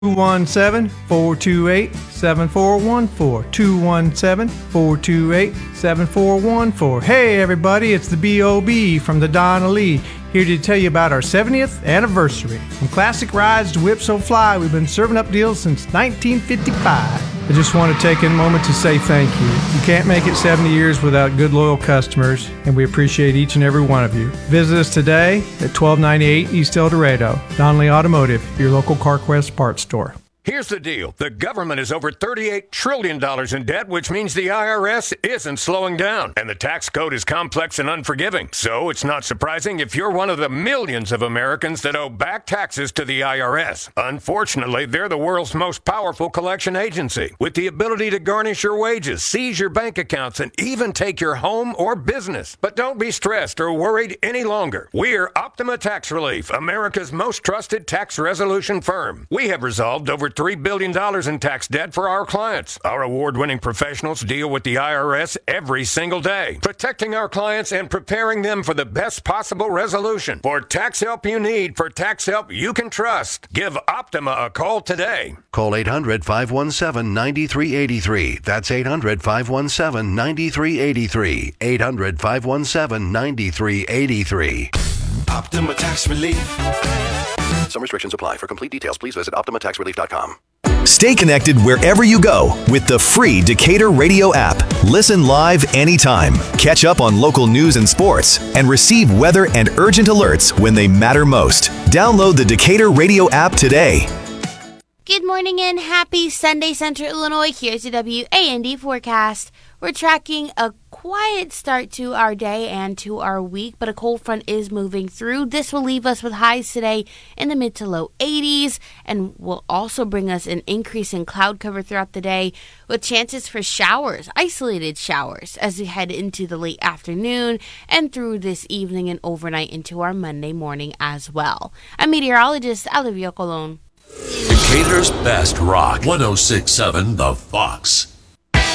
217-428-7414. 217-428-7414. Hey everybody, it's the B.O.B. from the Donna Lee, here to tell you about our 70th anniversary. From classic rides to Whip So Fly, we've been serving up deals since 1955. I just want to take a moment to say thank you. You can't make it 70 years without good, loyal customers, and we appreciate each and every one of you. Visit us today at 1298 East El Dorado. Donnelly Automotive, your local CarQuest parts store. Here's the deal. The government is over $38 trillion in debt, which means the IRS isn't slowing down. And the tax code is complex and unforgiving. So it's not surprising if you're one of the millions of Americans that owe back taxes to the IRS. Unfortunately, they're the world's most powerful collection agency, with the ability to garnish your wages, seize your bank accounts, and even take your home or business. But don't be stressed or worried any longer. We're Optima Tax Relief, America's most trusted tax resolution firm. We have resolved over $3 billion in tax debt for our clients. Our award-winning professionals deal with the IRS every single day, protecting our clients and preparing them for the best possible resolution. For tax help you need, for tax help you can trust, give Optima a call today. Call 800-517-9383. That's 800-517-9383. 800-517-9383. Optima Tax Relief. Some restrictions apply. For complete details, please visit OptimaTaxRelief.com. Stay connected wherever you go with the free Decatur Radio app. Listen live anytime. Catch up on local news and sports, and receive weather and urgent alerts when they matter most. Download the Decatur Radio app today. Good morning and happy Sunday, Central Illinois. Here's the WAND forecast. We're tracking a quiet start to our day and to our week, but a cold front is moving through. This will leave us with highs today in the mid to low 80s and will also bring us an increase in cloud cover throughout the day with chances for showers, isolated showers, as we head into the late afternoon and through this evening and overnight into our Monday morning as well. I'm meteorologist Olivia Colon. Decatur's best rock, 106.7 The Fox.